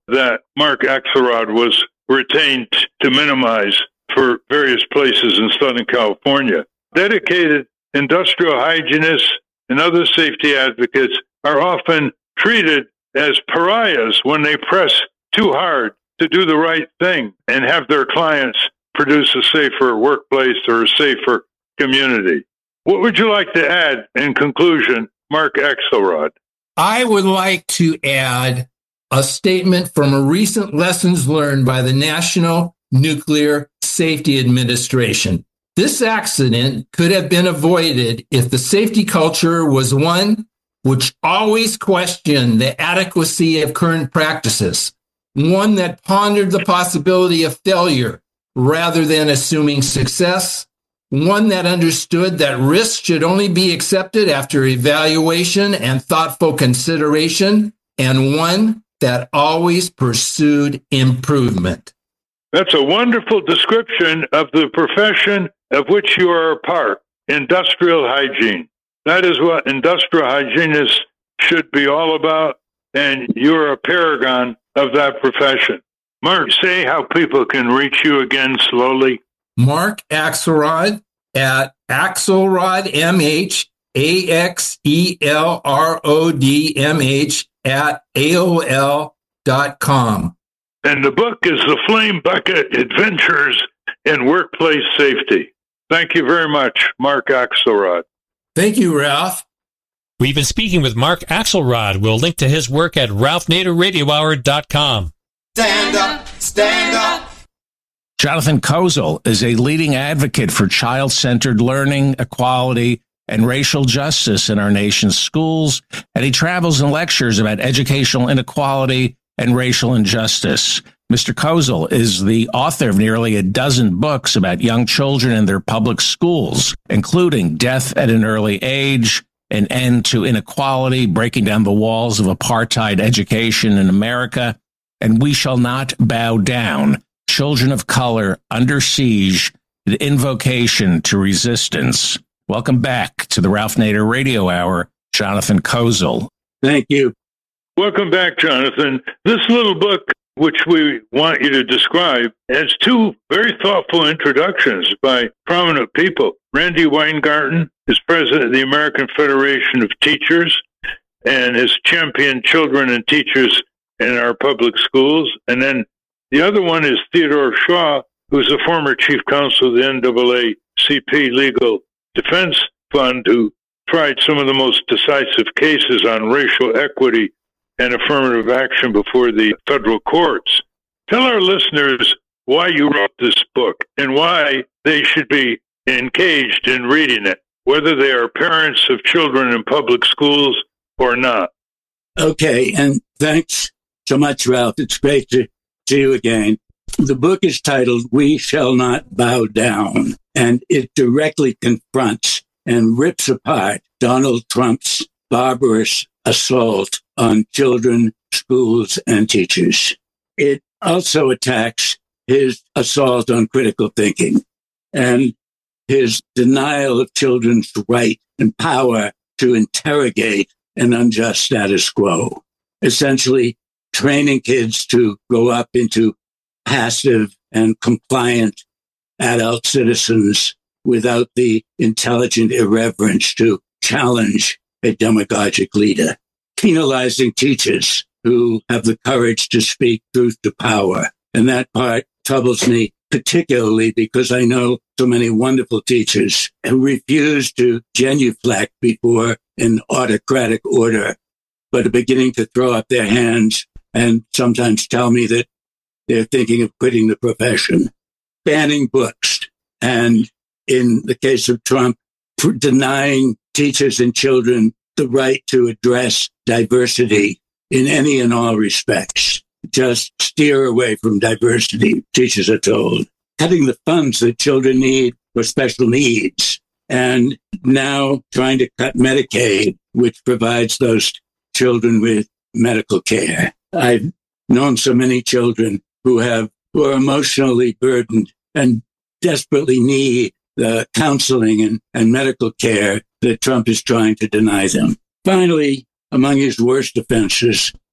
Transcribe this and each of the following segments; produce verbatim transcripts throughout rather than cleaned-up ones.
that Mark Axelrod was retained to minimize for various places in Southern California. Dedicated industrial hygienists and other safety advocates are often treated as pariahs when they press too hard to do the right thing and have their clients produce a safer workplace or a safer community. What would you like to add in conclusion, Mark Axelrod? I would like to add a statement from a recent lessons learned by the National Nuclear Safety Administration. This accident could have been avoided if the safety culture was one which always questioned the adequacy of current practices, one that pondered the possibility of failure rather than assuming success, one that understood that risk should only be accepted after evaluation and thoughtful consideration, and one that always pursued improvement. That's a wonderful description of the profession of which you are a part, industrial hygiene. That is what industrial hygienists should be all about, and you're a paragon of that profession. Mark, say how people can reach you again slowly. Mark Axelrod at Axelrod M H, A X E L R O D M H at A O L dot com. And the book is The Flame Bucket Adventures in Workplace Safety. Thank you very much, Mark Axelrod. Thank you, Ralph. We've been speaking with Mark Axelrod. We'll link to his work at Ralph Nader Radio Hour dot com. Stand up, stand up. Jonathan Kozol is a leading advocate for child-centered learning, equality, and racial justice in our nation's schools, and he travels and lectures about educational inequality and racial injustice. Mister Kozol is the author of nearly a dozen books about young children in their public schools, including Death at an Early Age, An End to Inequality, Breaking Down the Walls of Apartheid Education in America, and We Shall Not Bow Down, Children of Color Under Siege, an Invocation to Resistance. Welcome back to the Ralph Nader Radio Hour, Jonathan Kozol. Thank you. Welcome back, Jonathan. This little book, which we want you to describe, has two very thoughtful introductions by prominent people. Randy Weingarten is president of the American Federation of Teachers and has championed children and teachers in our public schools. And then the other one is Theodore Shaw, who's a former chief counsel of the N double A C P Legal Defense Fund, who tried some of the most decisive cases on racial equity and affirmative action before the federal courts. Tell our listeners why you wrote this book and why they should be engaged in reading it, whether they are parents of children in public schools or not. Okay, and thanks so much, Ralph. It's great to see you again. The book is titled We Shall Not Bow Down, and it directly confronts and rips apart Donald Trump's barbarous assault on children, schools, and teachers. It also attacks his assault on critical thinking and his denial of children's right and power to interrogate an unjust status quo, essentially training kids to grow up into passive and compliant adult citizens without the intelligent irreverence to challenge a demagogic leader, penalizing teachers who have the courage to speak truth to power. And that part troubles me particularly because I know so many wonderful teachers who refuse to genuflect before an autocratic order, but are beginning to throw up their hands and sometimes tell me that they're thinking of quitting the profession. Banning books, and in the case of Trump, for denying teachers and children the right to address diversity in any and all respects. Just steer away from diversity, teachers are told. Cutting the funds that children need for special needs. And now trying to cut Medicaid, which provides those children with medical care. I've known so many children who have who are emotionally burdened and desperately need the counseling and, and medical care that Trump is trying to deny them. Finally, among his worst offenses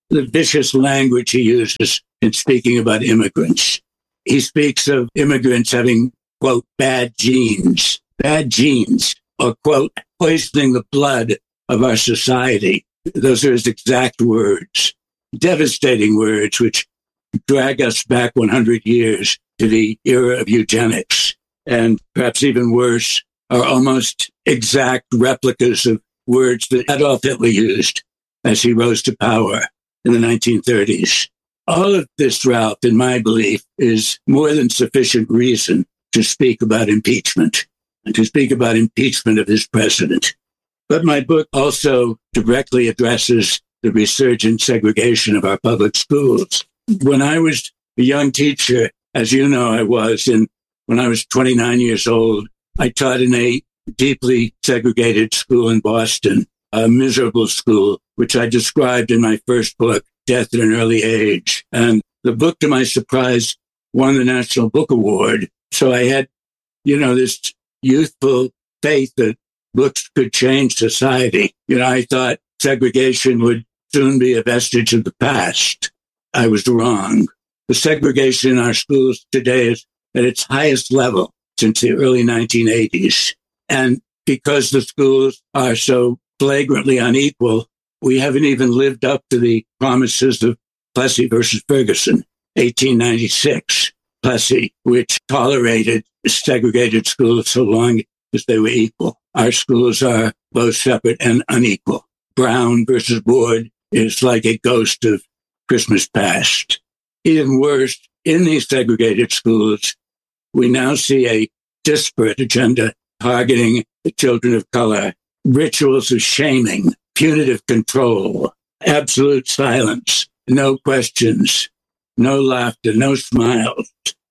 the vicious language he uses in speaking about immigrants. He speaks of immigrants having, quote, bad genes, bad genes, or, quote, poisoning the blood of our society. Those are his exact words. Devastating words, which drag us back one hundred years to the era of eugenics. And perhaps even worse, are almost exact replicas of words that Adolf Hitler used as he rose to power in the nineteen thirties. All of this, Ralph, in my belief, is more than sufficient reason to speak about impeachment and to speak about impeachment of his president. But my book also directly addresses the resurgent segregation of our public schools. When I was a young teacher, as you know I was, and when I was twenty-nine years old, I taught in a deeply segregated school in Boston, a miserable school, which I described in my first book, Death at an Early Age. And the book, to my surprise, won the National Book Award. So I had, you know, this youthful faith that books could change society. You know, I thought segregation would soon be a vestige of the past. I was wrong. The segregation in our schools today is at its highest level since the early nineteen eighties. And because the schools are so flagrantly unequal, we haven't even lived up to the promises of Plessy versus Ferguson, eighteen ninety-six. Plessy, which tolerated segregated schools so long as they were equal. Our schools are both separate and unequal. Brown versus Board is like a ghost of Christmas past. Even worse, in these segregated schools, we now see a disparate agenda targeting the children of color, rituals of shaming, punitive control, absolute silence, no questions, no laughter, no smiles,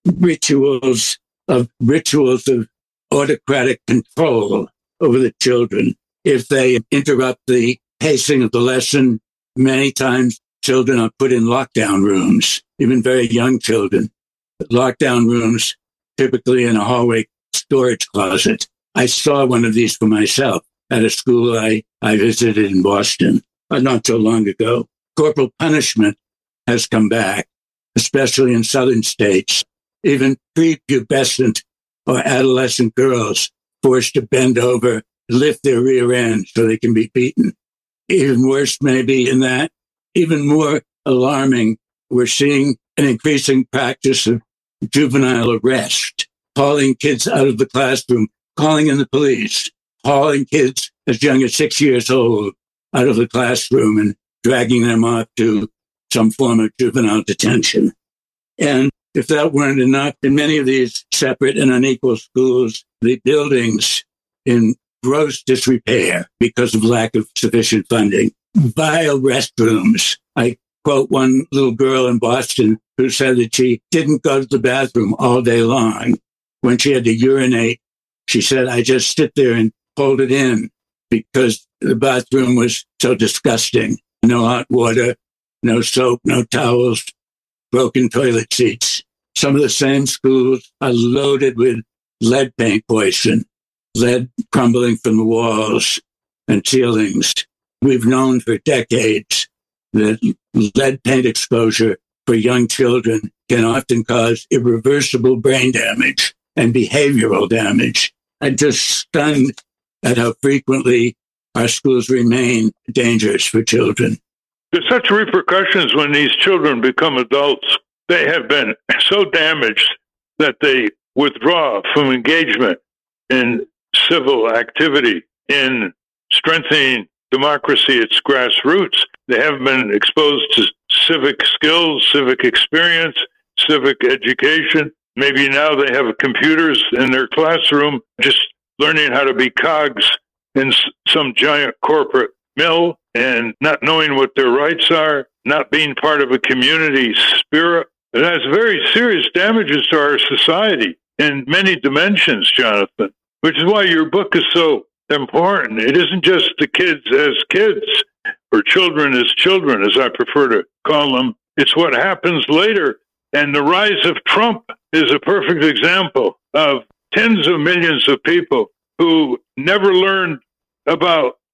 rituals of rituals of autocratic control over the children. If they interrupt the pacing of the lesson, many times children are put in lockdown rooms, even very young children. Lockdown rooms, typically in a hallway storage closet. I saw one of these for myself at a school I, I visited in Boston uh, not so long ago. Corporal punishment has come back, especially in southern states. Even prepubescent or adolescent girls forced to bend over, lift their rear end so they can be beaten. Even worse, maybe in that, even more alarming, we're seeing an increasing practice of juvenile arrest, hauling kids out of the classroom, calling in the police, hauling kids as young as six years old out of the classroom and dragging them off to some form of juvenile detention. And if that weren't enough, in many of these separate and unequal schools, the buildings in gross disrepair because of lack of sufficient funding, vile restrooms. I quote one little girl in Boston who said that she didn't go to the bathroom all day long. When she had to urinate, she said, I just sit there and hold it in because the bathroom was so disgusting. No hot water, no soap, no towels, broken toilet seats. Some of the same schools are loaded with lead paint poison, lead crumbling from the walls and ceilings. We've known for decades that lead paint exposure for young children can often cause irreversible brain damage and behavioral damage. I'm just stunned at how frequently our schools remain dangerous for children. There's such repercussions when these children become adults. They have been so damaged that they withdraw from engagement in civil activity, in strengthening democracy at its grassroots. They haven't been exposed to civic skills, civic experience, civic education. Maybe now they have computers in their classroom, just learning how to be cogs in some giant corporate mill and not knowing what their rights are, not being part of a community spirit. It has very serious damages to our society in many dimensions, Jonathan, which is why your book is so important. It isn't just the kids as kids or children as children, as I prefer to call them. It's what happens later. And the rise of Trump is a perfect example of tens of millions of people who never learned about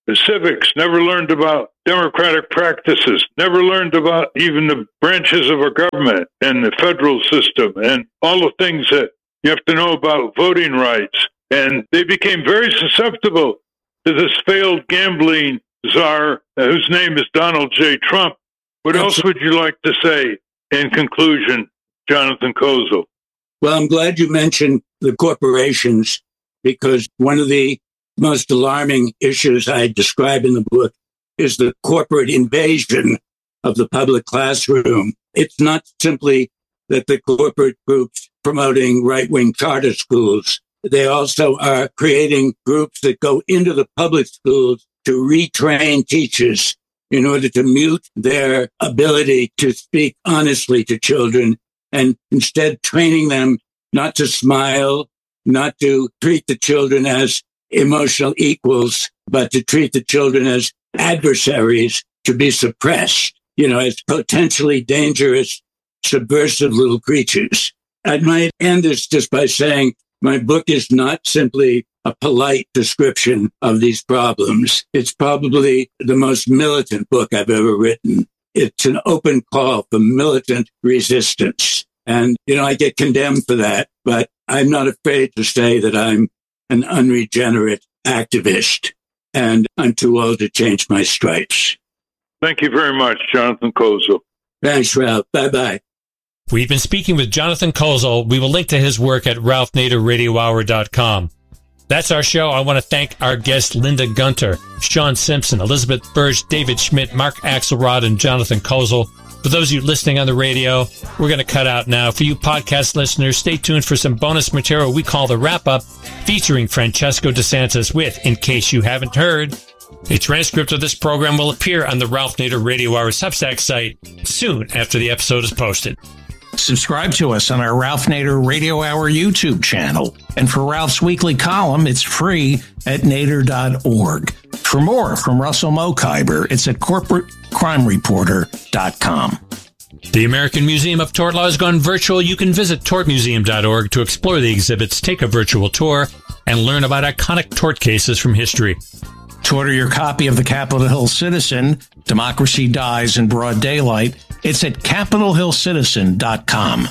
the civics, never learned about democratic practices, never learned about even the branches of our government and the federal system and all the things that you have to know about voting rights. And they became very susceptible to this failed gambling czar, whose name is Donald J. Trump. What else would you like to say in conclusion, Jonathan Kozol? Well, I'm glad you mentioned the corporations, because one of the most alarming issues I describe in the book is the corporate invasion of the public classroom. It's not simply that the corporate groups promoting right-wing charter schools. They also are creating groups that go into the public schools to retrain teachers in order to mute their ability to speak honestly to children, and instead training them not to smile, not to treat the children as emotional equals, but to treat the children as adversaries to be suppressed, you know, as potentially dangerous, subversive little creatures. I might end this just by saying my book is not simply a polite description of these problems. It's probably the most militant book I've ever written. It's an open call for militant resistance. And, you know, I get condemned for that, but I'm not afraid to say that I'm an unregenerate activist, and I'm too old to change my stripes. Thank you very much, Jonathan Kozol. Thanks, Ralph. Bye-bye. We've been speaking with Jonathan Kozol. We will link to his work at ralph nader radio hour dot com. That's our show. I want to thank our guests Linda Gunter, Sean Simpson, Elizabeth Burge, David Schmidt, Mark Axelrod, and Jonathan Kozol. For those of you listening on the radio, we're going to cut out now. For you podcast listeners, stay tuned for some bonus material we call the Wrap-Up, featuring Francesco DeSantis with In Case You Haven't Heard. A transcript of this program will appear on the Ralph Nader Radio Hour Substack site soon after the episode is posted. Subscribe to us on our Ralph Nader Radio Hour YouTube channel. And for Ralph's weekly column, it's free at nader dot org. For more from Russell Mokhiber, it's at corporate crime reporter dot com. The American Museum of Tort Law has gone virtual. You can visit tort museum dot org to explore the exhibits, take a virtual tour, and learn about iconic tort cases from history. To order your copy of the Capitol Hill Citizen, Democracy Dies in Broad Daylight, it's at capitol hill citizen dot com.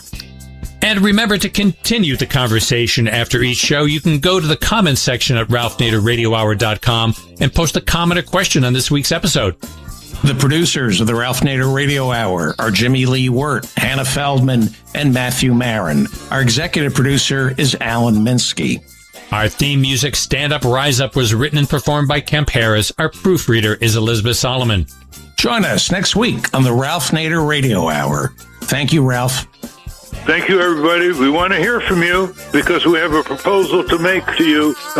And remember to continue the conversation after each show. You can go to the comments section at ralph nader radio hour dot com and post a comment or question on this week's episode. The producers of the Ralph Nader Radio Hour are Jimmy Lee Wirt, Hannah Feldman, and Matthew Marin. Our executive producer is Alan Minsky. Our theme music, Stand Up, Rise Up, was written and performed by Kemp Harris. Our proofreader is Elizabeth Solomon. Join us next week on the Ralph Nader Radio Hour. Thank you, Ralph. Thank you, everybody. We want to hear from you because we have a proposal to make to you